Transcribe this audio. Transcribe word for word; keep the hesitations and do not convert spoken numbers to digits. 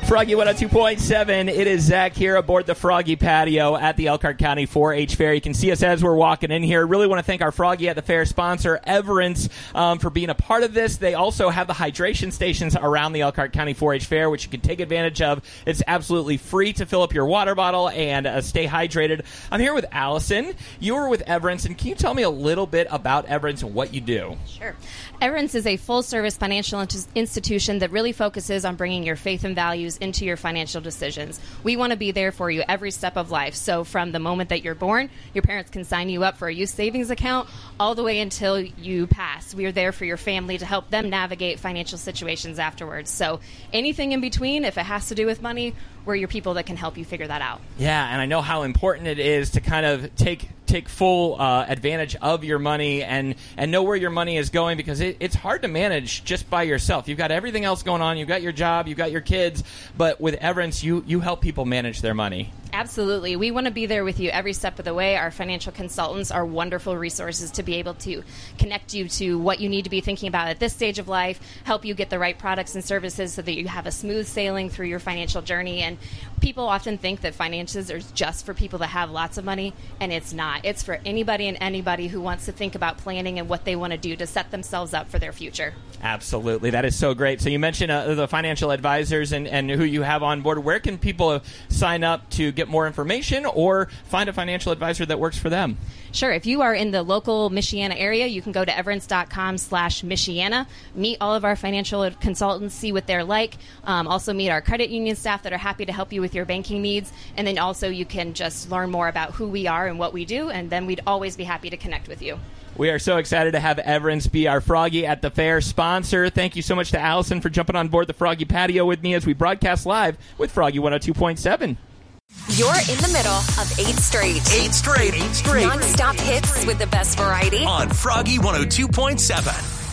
Froggy one oh two point seven. It is Zach here aboard the Froggy patio at the Elkhart County four H Fair. You can see us as we're walking in here. Really want to thank our Froggy at the Fair sponsor, Everence, um, for being a part of this. They also have the hydration stations around the Elkhart County four H Fair, which you can take advantage of. It's absolutely free to fill up your water bottle and uh, stay hydrated. I'm here with Allison. You were with Everence, and can you tell me a little bit about Everence and what you do? Sure. Everence is a full-service financial int- institution that really focuses on bringing your faith and values into your financial decisions. We want to be there for you every step of life. So from the moment that you're born, your parents can sign you up for a youth savings account all the way until you pass. We are there for your family to help them navigate financial situations afterwards. So anything in between, if it has to do with money, we're your people that can help you figure that out. Yeah, and I know how important it is to kind of take take full uh, advantage of your money and, and know where your money is going, because it, it's hard to manage just by yourself. You've got everything else going on. You've got your job. You've got your kids. But with Everence, you, you help people manage their money. Absolutely. We want to be there with you every step of the way. Our financial consultants are wonderful resources to be able to connect you to what you need to be thinking about at this stage of life, help you get the right products and services so that you have a smooth sailing through your financial journey. And people often think that finances are just for people that have lots of money, and it's not. It's for anybody and anybody who wants to think about planning and what they want to do to set themselves up for their future. Absolutely. That is so great. So you mentioned uh, the financial advisors and, and who you have on board. Where can people sign up to get more information or find a financial advisor that works for them? Sure. If you are in the local Michiana area, you can go to everence.com slash Michiana, meet all of our financial consultants, see what they're like, um, also meet our credit union staff that are happy to help you with your banking needs, and then also you can just learn more about who we are and what we do, and then we'd always be happy to connect with you. We are so excited to have Everence be our Froggy at the Fair sponsor. Thank you so much to Allison for jumping on board the Froggy patio with me as we broadcast live with Froggy one oh two point seven. You're in the middle of eight straight. Eight straight. Eight straight. Non-stop hits with the best variety. On Froggy one oh two point seven.